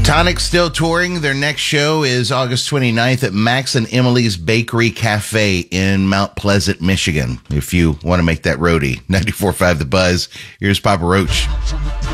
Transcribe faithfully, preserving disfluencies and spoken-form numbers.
Tonic still touring. Their next show is August twenty-ninth at Max and Emily's Bakery Cafe in Mount Pleasant, Michigan. If you want to make that roadie, ninety-four point five The Buzz. Here's Papa Roach.